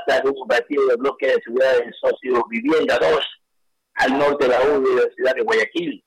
trata de un operativo de bloque de seguridad en Socio Vivienda 2, al norte de la Universidad de Guayaquil.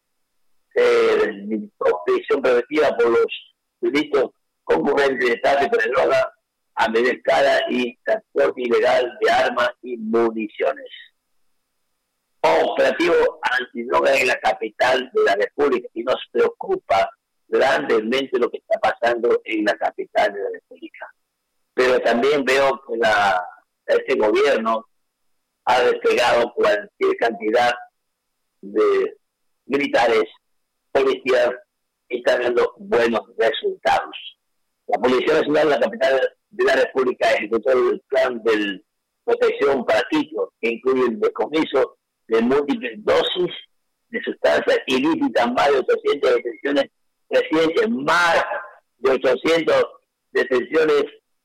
Prisión preventiva por los delitos concurrentes de tráfico de droga, americana y transporte ilegal de armas y municiones. Operativo antidroga en la capital de la República, y nos preocupa grandemente lo que está pasando en la capital de la República. Pero también veo que este gobierno ha desplegado cualquier cantidad de militares, policías, y está dando buenos resultados. La Policía Nacional de la capital de la República ejecutó el plan de protección para Quito, que incluye el decomiso de múltiples dosis de sustancias ilícitas, más de 800 detenciones recientes, más de 800 detenciones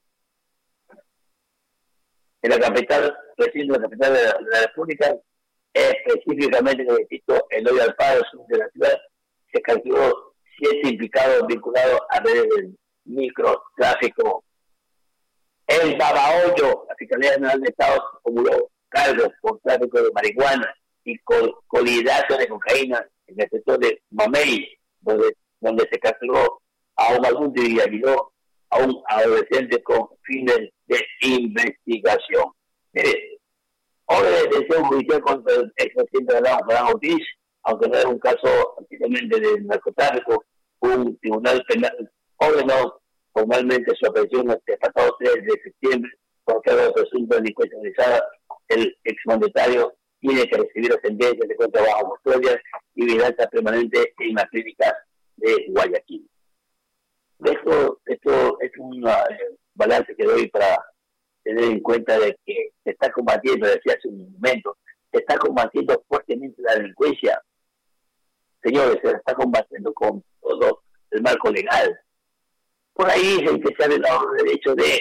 en la capital, recién de la capital de la República, específicamente en el distrito Eloy Alfaro, sur de la ciudad, se calculó 7 implicados vinculados a redes del microtráfico. En Babahoyo, la Fiscalía General de Estado acumuló cargos por tráfico de marihuana y colidato de cocaína en el sector de Mamey, donde se capturó a un adulto y habilitó a un adolescente con fines de investigación. Mire, orden de detención judicial contra el expresidente de la Fran Ortiz, aunque no era un caso antiguamente de narcotráfico, un tribunal penal ordenó formalmente su aprehensión el pasado 3 de septiembre por cargo de presunta delincuencia organizada. El exmandatario tiene que recibir la sentencia de cuenta bajo custodia y vigilancia permanente en la clínica de Guayaquil. Esto es un balance que doy para tener en cuenta de que se está combatiendo, decía hace un momento, se está combatiendo fuertemente la delincuencia. Señores, se está combatiendo con todo el marco legal. Por ahí dicen que se ha violado los derechos de...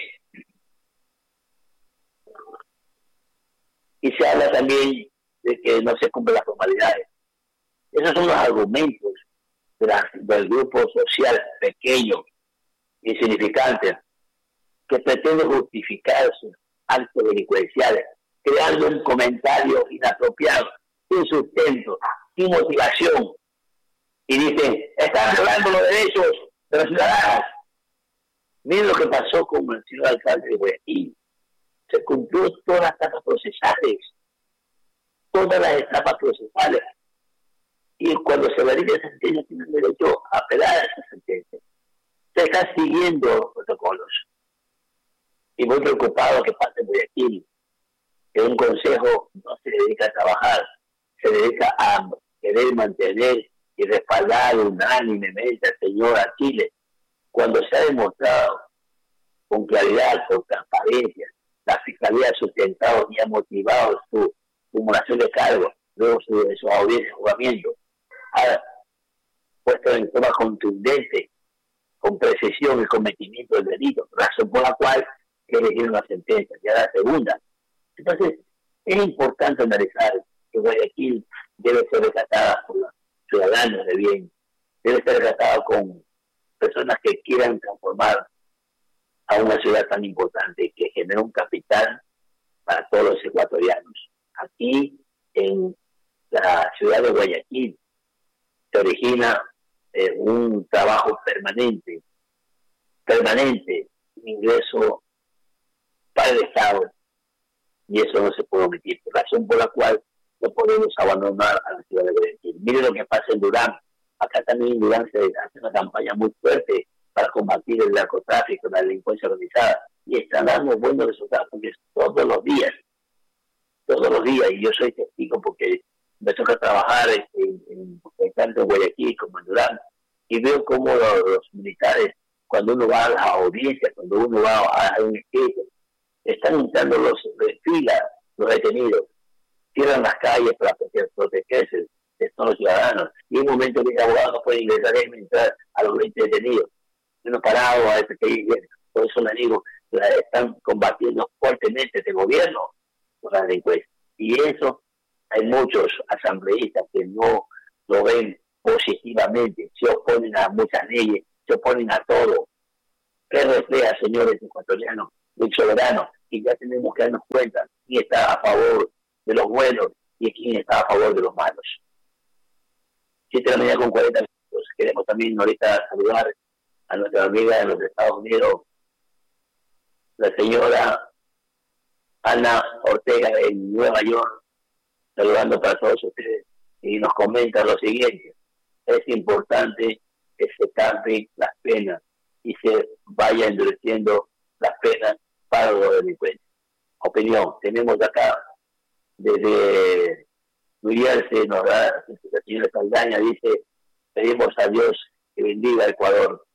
Y se habla también de que no se cumplen las formalidades. Esos son los argumentos del grupo social pequeño, insignificante, que pretende justificar sus actos delincuenciales, creando un comentario inapropiado, sin sustento, sin motivación, y dicen, están violando los derechos de los ciudadanos. Miren lo que pasó con el señor alcalde de Guayaquil. Se cumplió todas las etapas procesales, y cuando se valide esa sentencia tienen derecho a apelar a esa sentencia. Se están siguiendo los protocolos, y muy preocupado que pase en Guayaquil, que un consejo no se dedica a trabajar, se dedica a querer mantener y respaldar unánimemente al señor Chile, cuando se ha demostrado con claridad, con transparencia, la Fiscalía ha sustentado y ha motivado su acumulación de cargos, luego su audiencia de juzgamiento, ha puesto en forma contundente, con precisión, el cometimiento del delito, razón por la cual que elegir una sentencia, ya la segunda. Entonces, es importante analizar que Guayaquil debe ser rescatada por los ciudadanos de bien, debe ser rescatada con personas que quieran transformar a una ciudad tan importante que genera un capital para todos los ecuatorianos. Aquí, en la ciudad de Guayaquil, se origina un trabajo permanente, un ingreso para el Estado, y eso no se puede omitir, razón por la cual no podemos abandonar a la ciudad de Guayaquil. Mire lo que pasa en Durán. Acá también en Durán se hace una campaña muy fuerte para combatir el narcotráfico, la delincuencia organizada, y están dando buenos resultados, porque es todos los días, y yo soy testigo porque me toca trabajar tanto en Guayaquil como en Durán, y veo cómo los militares, cuando uno va a las audiencias, cuando uno va a un escrito, están entrando los detenidos, cierran las calles para protegerse de todos los ciudadanos, y en un momento que el abogado no puede ingresar, es entrar a los 20 detenidos, uno parado a ese que por eso les digo, están combatiendo fuertemente este gobierno con la delincuencia, y eso hay muchos asambleístas que no lo ven positivamente, se oponen a muchas leyes, se oponen a todo. ¿Qué refleja, señores ecuatorianos? del soberano, y ya tenemos que darnos cuenta quién está a favor de los buenos y quién está a favor de los malos. 7 de la mañana con 40 minutos. Queremos también ahorita saludar a nuestra amiga de los Estados Unidos, la señora Ana Ortega en Nueva York, saludando para todos ustedes, y nos comenta lo siguiente: es importante que se cambien las penas y se vaya endureciendo las penas para los delincuentes. Opinión, tenemos acá desde New Jersey, nos da la señora Saldaña, dice: pedimos a Dios que bendiga a Ecuador,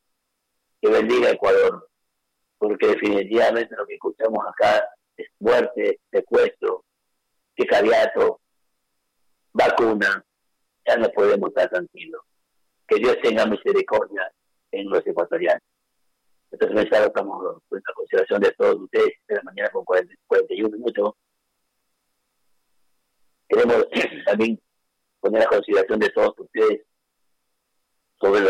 porque definitivamente lo que escuchamos acá es muerte, secuestro, sicariato, vacuna. Ya no podemos estar tranquilos. Que Dios tenga misericordia en los ecuatorianos. Entonces, mensaje estamos en la consideración de todos ustedes, de la mañana con 41 minutos. Queremos también poner a consideración de todos ustedes sobre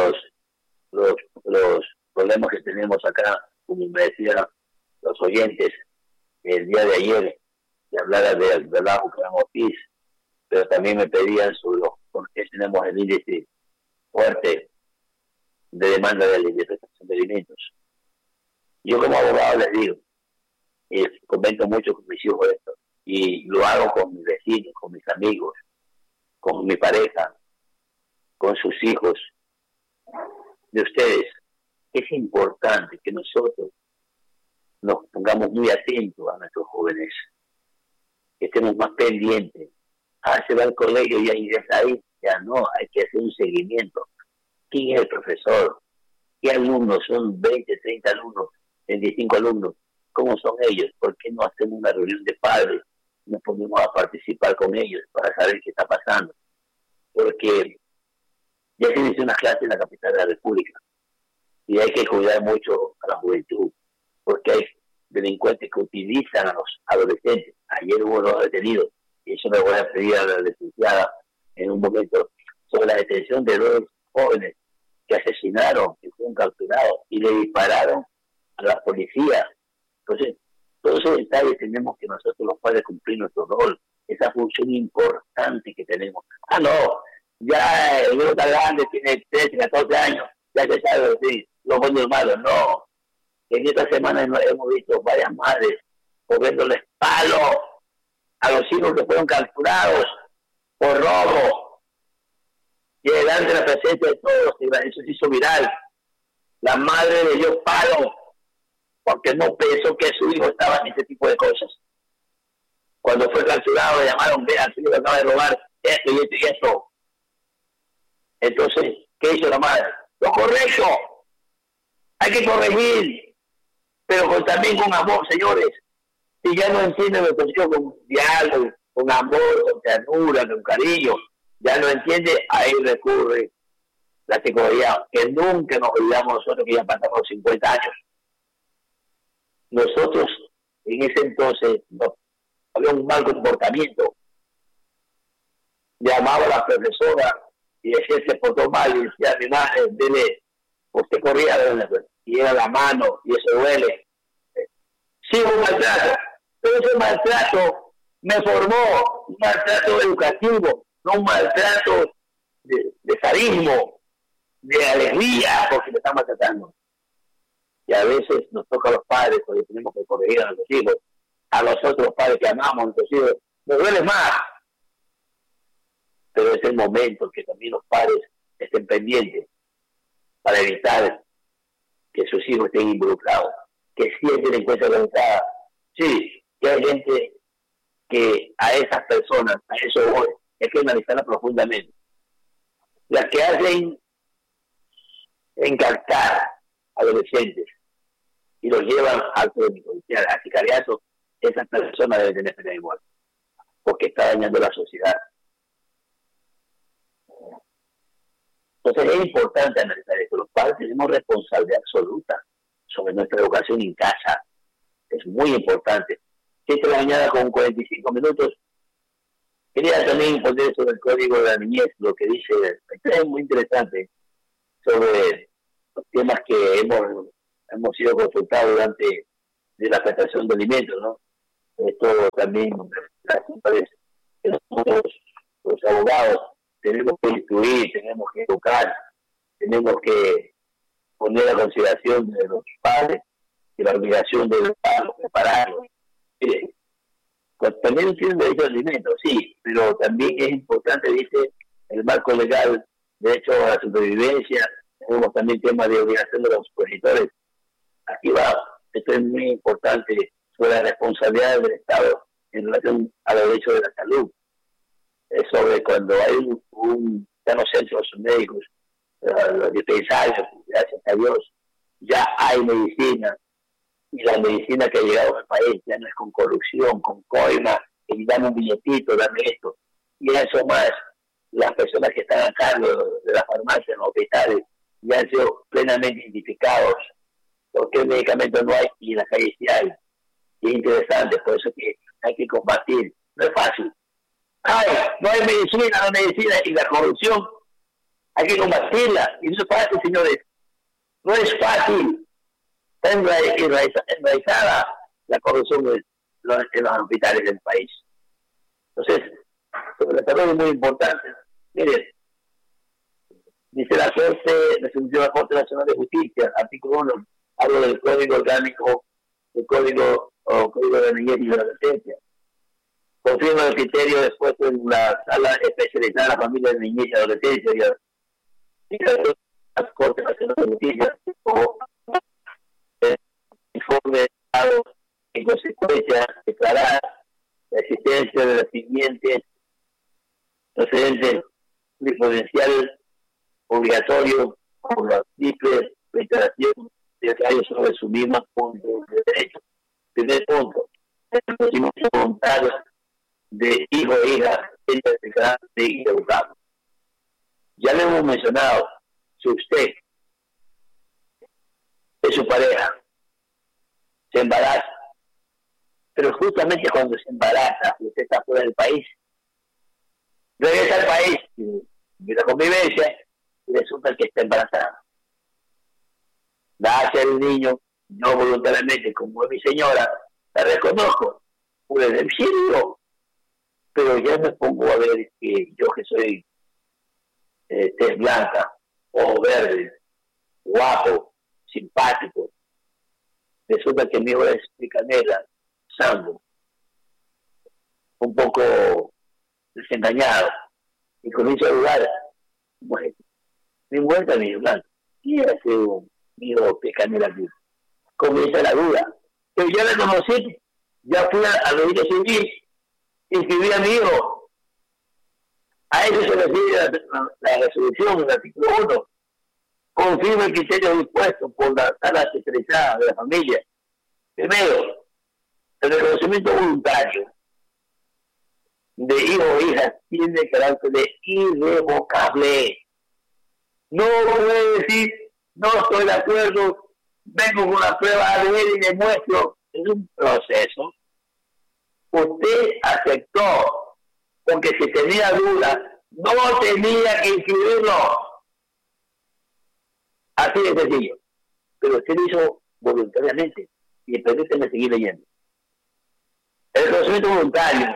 los problemas que tenemos acá, como me decían los oyentes el día de ayer, que hablara del Bucaram Ortiz, pero también me pedían sobre por qué tenemos el índice fuerte de demanda de interpretación de alimentos. Yo como abogado les digo, y comento mucho con mis hijos esto, y lo hago con mis vecinos, con mis amigos, con mi pareja, con sus hijos, de ustedes. Es importante que nosotros nos pongamos muy atentos a nuestros jóvenes, que estemos más pendientes. Se va al colegio y ahí ya ahí, ya no, hay que hacer un seguimiento. ¿Quién es el profesor? ¿Qué alumnos? Son 20, 30 alumnos, 25 alumnos. ¿Cómo son ellos? ¿Por qué no hacemos una reunión de padres? Nos ponemos a participar con ellos para saber qué está pasando. Porque ya se inició una clase en la capital de la República y hay que cuidar mucho a la juventud, porque hay delincuentes que utilizan a los adolescentes. Ayer hubo 2 detenidos, y eso me voy a pedir a la licenciada en un momento, sobre la detención de 2 jóvenes que asesinaron, que fueron capturados y le dispararon a la policía. Entonces, todos esos detalles tenemos que nosotros los padres cumplir nuestro rol, esa función importante que tenemos. No, ya el niño está grande, tiene 13, 14 años, ya se sabe decir lo bueno y lo malo. No, en esta semana hemos visto varias madres poniéndoles palo a los hijos que fueron capturados por robo, y delante de la presencia de todos, eso se hizo viral. La madre le dio palo porque no pensó que su hijo estaba en ese tipo de cosas. Cuando fue capturado, le llamaron: vean, su hijo acaba de robar esto y esto y esto. Entonces, ¿qué hizo la madre? Lo correcto, hay que corregir, pero también con amor, señores. Si ya no entienden la cuestión con diálogo, con amor, con ternura, con cariño, ya no entiende, ahí recurre la psicología, que nunca nos olvidamos nosotros que ya pasamos 50 años. Nosotros, en ese entonces, no, había un mal comportamiento. Llamaba a la profesora y decía: se portó mal, y decía: mi madre, dele, usted corría, y era la mano, y eso duele. Sí, un maltrato, pero ese maltrato me formó, un maltrato educativo, no un maltrato de sadismo, de alegría, porque me están maltratando. Y a veces nos toca a los padres, porque tenemos que corregir a nuestros hijos, a nosotros los padres que amamos a nuestros hijos, nos duele más. Pero es el momento que también los padres estén pendientes para evitar que sus hijos estén involucrados, que sí hay delincuencia organizada, sí, que hay gente que a esas personas, a esos jóvenes, hay que analizarlas profundamente. Las que hacen encartar a adolescentes y los llevan al policial, al sicariato, esas personas deben tener pena igual, porque está dañando la sociedad. Entonces es importante analizar esto. Los padres tenemos responsabilidad absoluta sobre nuestra educación en casa. Es muy importante. 7 de la mañana con 45 minutos. Quería también poner sobre el código de la niñez lo que dice. Esto es muy interesante sobre los temas que hemos sido consultados durante la prestación de alimentos, ¿no? Esto también, nosotros, los abogados, tenemos que instruir, tenemos que educar, tenemos que poner a consideración de los padres y la obligación de los padres prepararlos. Mire, pues también tienen derecho al alimento, sí, pero también es importante, dice, el marco legal, derecho a la supervivencia, tenemos también temas de obligación de los progenitores. Aquí va, esto es muy importante, sobre la responsabilidad del Estado en relación a los derechos de la salud. Es sobre cuando hay ya no centros médicos, los dispensarios, gracias a Dios, ya hay medicina, y la medicina que ha llegado al país ya no es con corrupción, con coima, y dame un billetito, dame esto. Y eso más, las personas que están a cargo de la farmacia, en los hospitales, ya han sido plenamente identificados, porque el medicamento no hay y en la calle sí hay. Y es interesante, por eso que hay que combatir. No es fácil. ¡Ay! No hay medicina y la corrupción hay que combatirla. Y eso es fácil, señores. No es fácil. Está enraizada la corrupción en los hospitales del país. Entonces, sobre la salud es muy importante. Miren, dice la resolución de la Corte Nacional de Justicia, artículo 1, hablo del Código Orgánico, del Código de la Niñez y de la Adolescencia. Confirma el criterio expuesto en la Sala Especializada de la Familia de Niñez y Adolescencia y la Corte Nacional de Justicia o informe dado en consecuencia declarar la existencia de las siguientes procedentes jurisprudencial obligatorio por la triple reiteración de fallos sobre su misma punto de derecho. Primer punto, el procedimiento voluntario de hijo e hija de irrevocable. Ya le hemos mencionado, si usted es su pareja, se embaraza, pero justamente cuando se embaraza, usted está fuera del país, regresa al país y la convivencia, y resulta que está embarazada. Nace el niño, yo voluntariamente, como es mi señora, la reconozco, puede decirlo, pero ya me pongo a ver que yo que soy tez blanca, ojo verde, guapo, simpático, resulta que mi hijo es picanera, santo, un poco desengañado, y comienzo a dudar, bueno, mi mujer también es blanca, y hace un hijo picanera aquí. Comienza la duda, pero ya la conocí, ya fui a registro civil, inscribí a mi hijo. A eso se refiere la resolución del artículo 1. Confirma el criterio dispuesto por la sala especializada de la familia. Primero, el reconocimiento voluntario de hijo o hija tiene carácter de irrevocable. No puede decir, no estoy de acuerdo, vengo con una prueba de él y demuestro. Es un proceso. Usted aceptó, porque si tenía dudas, no tenía que inscribirlo. Así de sencillo. Pero usted lo hizo voluntariamente. Y permíteme seguir leyendo. El reconocimiento voluntario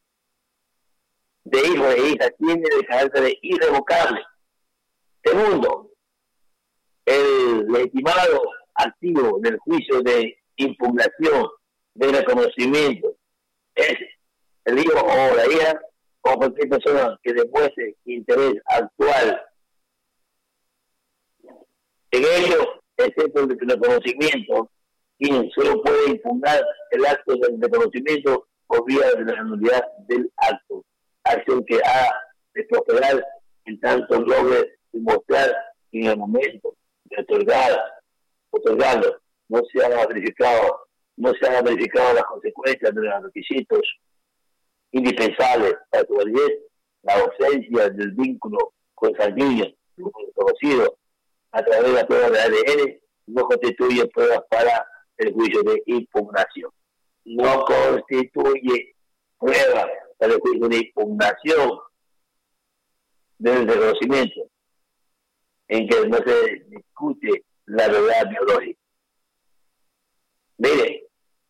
de hijo e hija tiene el carácter de irrevocable. Segundo, el legitimado activo del juicio de impugnación de reconocimiento es el hijo o la hija o cualquier persona que demuestre interés actual en ello, excepto el reconocimiento, quien solo puede impugnar el acto del reconocimiento por vía de la nulidad del acto, acción que ha de prosperar en tanto logre demostrar que en el momento de otorgarlo no se han verificado las consecuencias de los requisitos indispensables para su validez, la ausencia del vínculo consanguíneo conocido a través de la prueba de ADN no constituye pruebas para el juicio de impugnación. No constituye pruebas para el juicio de impugnación del reconocimiento, en que no se discute la verdad biológica. Mire,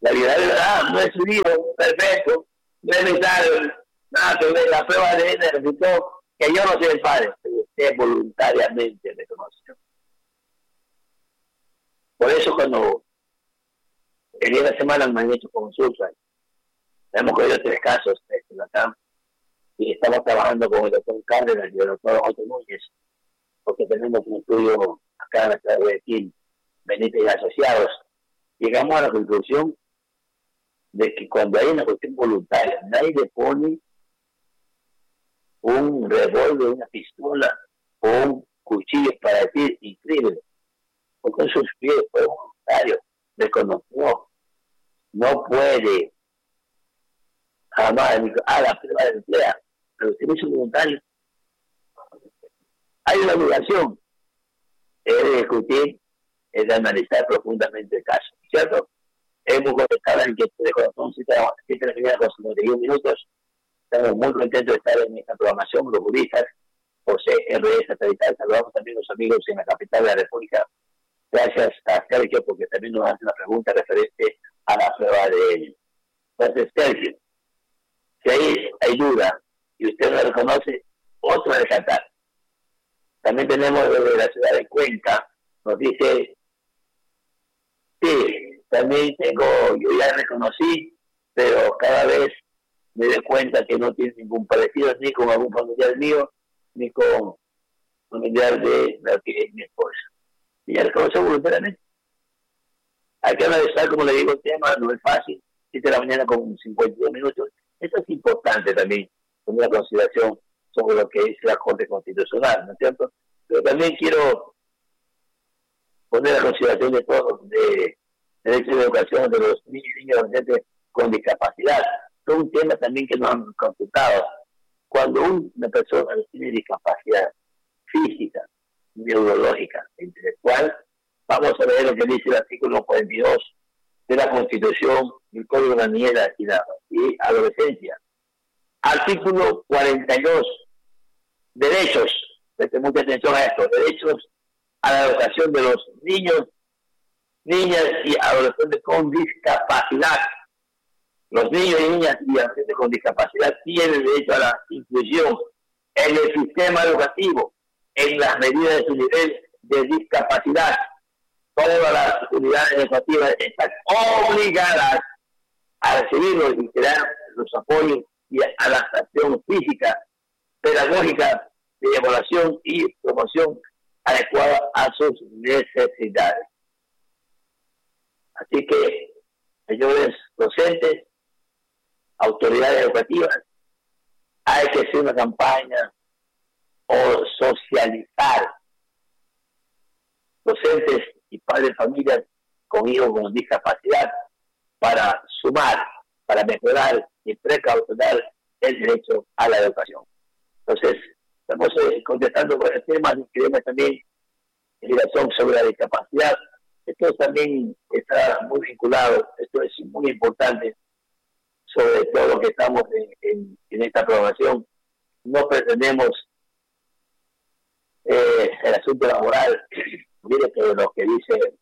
La vida de verdad no es su hijo, perfecto, no es necesario, nada que ver, la prueba de él resultó que yo no soy el padre, pero usted voluntariamente reconoció. Por eso cuando el día de la semana me han hecho consultas, hemos cogido 3 casos acá, y estamos trabajando con el doctor Cárdenas y el doctor Otto Núñez, porque tenemos un estudio acá en la ciudad de Guayaquil, Benítez y Asociados. Llegamos a la conclusión de que cuando hay una cuestión voluntaria, nadie le pone un revólver, una pistola o un cuchillo para decir increíble, porque en sus pies fue voluntario, reconoció, no puede jamás la prueba de emplea, pero si es voluntario, hay una obligación, es de discutir, es de analizar profundamente el caso, ¿cierto? Hemos contestado en que de corazón 7 de la mañana con 51 minutos. Estamos muy contentos de estar en esta programación, los juristas, José R.S. Satelital. Saludamos también a los amigos en la capital de la República. Gracias a Sergio, porque también nos hace una pregunta referente a la prueba de él. Entonces, Sergio, si hay duda y usted no la reconoce, otro a resaltar. También tenemos desde la ciudad de Cuenca, nos dice, sí, también yo ya reconocí, pero cada vez me doy cuenta que no tiene ningún parecido ni con algún familiar mío, ni con familiar de la que es mi esposa. Y ya reconoce voluntariamente. Hay que analizar, como le digo, el tema, no es fácil, 7 de la mañana con 52 minutos. Eso es importante también, como una consideración sobre lo que dice la Corte Constitucional, ¿no es cierto? Pero también quiero poner a consideración de todos, de derecho de educación de los niños y niñas adolescentes con discapacidad. Es un tema también que nos han consultado. Cuando una persona tiene discapacidad física, neurológica, intelectual, vamos a ver lo que dice el artículo 42 de la Constitución, el Código de la Niñez y Adolescencia. Artículo 42, derechos, presten mucha atención a esto, derechos a la educación de los niños, niñas y adolescentes con discapacidad. Los niños y niñas y adolescentes con discapacidad tienen derecho a la inclusión en el sistema educativo, en las medidas de su nivel de discapacidad. Todas las unidades educativas están obligadas a recibirlos y crear los apoyos y adaptación física, pedagógica, de evaluación y promoción adecuada a sus necesidades. Así que, señores docentes, autoridades educativas, hay que hacer una campaña o socializar docentes y padres de familias con hijos con discapacidad para sumar, para mejorar y precaucionar el derecho a la educación. Entonces, estamos contestando con el tema y queremos también en relación sobre la discapacidad. Esto también está muy vinculado, esto es muy importante, sobre todo lo que estamos en esta programación. No pretendemos el asunto laboral, mire que lo que dice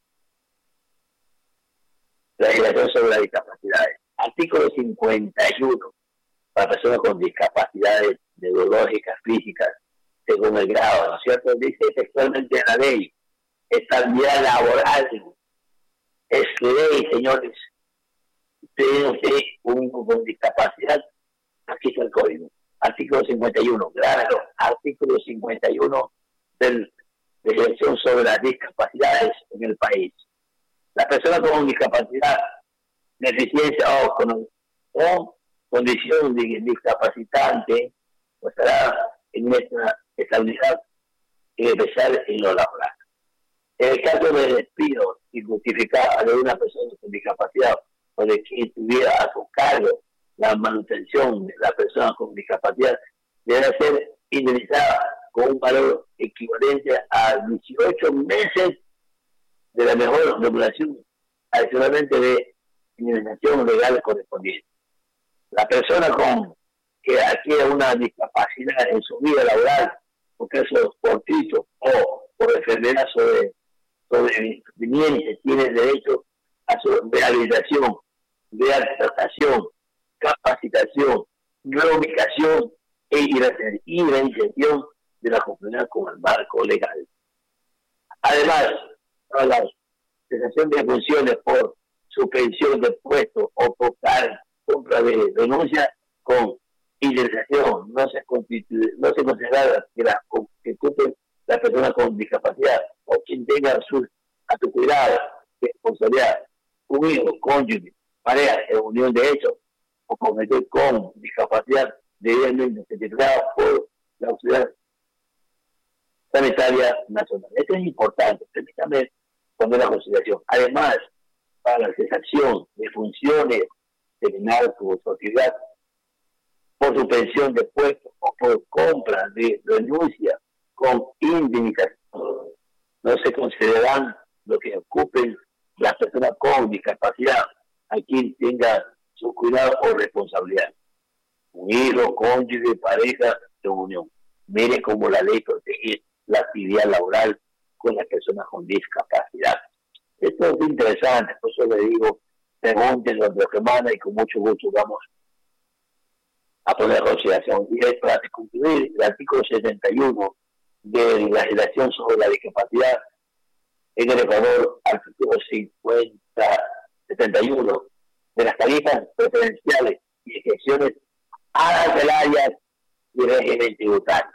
la legislación sobre las discapacidades. Artículo 51, para personas con discapacidades neurológicas, físicas, según el grado, ¿no es cierto? Dice textualmente en la ley, estabilidad laboral es ley, señores. Usted un con discapacidad, aquí está el código. Artículo 51, claro, artículo 51 de la legislación sobre las discapacidades en el país. La persona con discapacidad, deficiencia o condición de discapacitante, pues estará en nuestra estabilidad y empezar en lo laboral. En el caso de despido injustificado de una persona con discapacidad o de quien tuviera a su cargo la manutención de la persona con discapacidad, deberá ser indemnizada con un valor equivalente a 18 meses de la mejor remuneración, adicionalmente de indemnización legal correspondiente. La persona que adquiere una discapacidad en su vida laboral, por caso fortuito o por enfermedad sobreviniente, tiene derecho a su rehabilitación, readaptación, capacitación, reubicación e reinserción de la comunidad con el marco legal. Además, para la cesación de funciones por suspensión de puesto o por compra de renuncia con indemnización, no se considera que cumple la persona con discapacidad o quien tenga a su cuidado, responsabilidad, un hijo, cónyuge, pareja, en unión de hechos o cometer con discapacidad debidamente certificada por la autoridad sanitaria nacional. Esto es importante, permítame poner la consideración. Además, para la cesación de funciones terminadas por su actividad, por suspensión de puestos o por compra de renuncia con indemnización, no se considerarán lo que ocupen las personas con discapacidad a quien tenga su cuidado o responsabilidad. Un hijo, cónyuge, pareja de unión. Mire cómo la ley protege la actividad laboral con las personas con discapacidad. Esto es interesante, por eso le digo, pregúntenlo de semana y con mucho gusto vamos a poner en consideración. Y es para concluir el artículo 71 de la legislación sobre la discapacidad en el Ecuador, artículo 71 de las tarifas preferenciales y excepciones arancelarias y régimen tributario.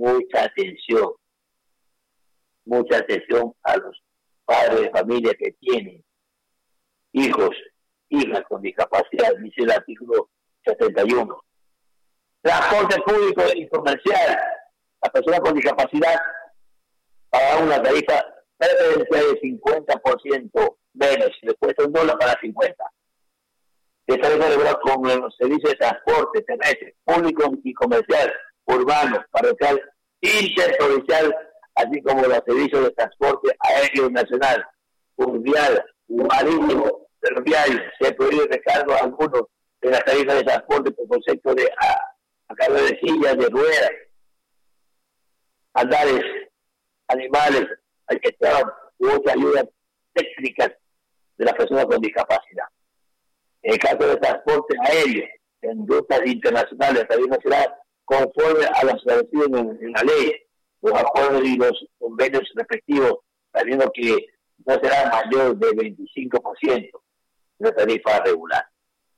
Mucha atención a los padres de familia que tienen hijos, hijas con discapacidad, dice el artículo 71. Transporte público y comercial. La persona con discapacidad paga una tarifa preferencial de 50% menos, si le cuesta $1 para 50. Esta tarifa regulada con los servicios de transporte terrestre, público y comercial, urbano, parroquial, interprovincial, así como los servicios de transporte aéreo nacional, fluvial, marítimo, ferroviario. Se prohíbe recargo a algunos de las tarifas de transporte por concepto de a cargo de sillas, de ruedas, andares, animales, alquitrados u otras ayudas técnicas de las personas con discapacidad. En el caso de transporte aéreo, en rutas internacionales, tarifa será conforme a lo establecido en la ley, los acuerdos y los convenios respectivos, sabiendo que no será mayor del 25% de la tarifa regular.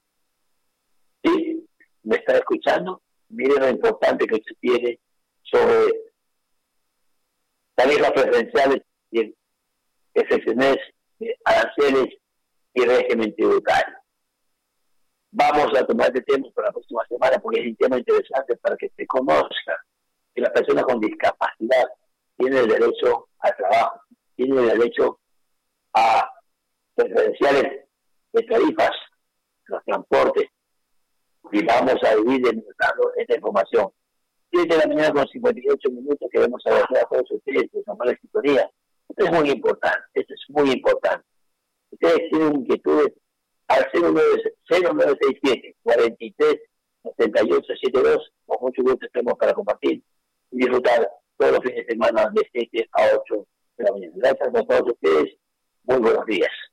¿Sí? ¿Me está escuchando? Miren lo importante que usted tiene sobre tarifas preferenciales y excepciones, aranceles y régimen tributario. Vamos a tomar este tema para la próxima semana porque es un tema interesante para que se conozca que la persona con discapacidad tiene el derecho al trabajo, tiene el derecho a preferenciales de tarifas, los transportes, y vamos a ir desmenuzando esta información. 7 de la mañana con 58 minutos, queremos agradecer a todos ustedes que son la sintonía. Esto es muy importante, Ustedes tienen inquietudes al 0967 43 78 72, con mucho gusto estamos para compartir y disfrutar todos los fines de semana de 7 a 8 de la mañana. Gracias a todos ustedes, muy buenos días.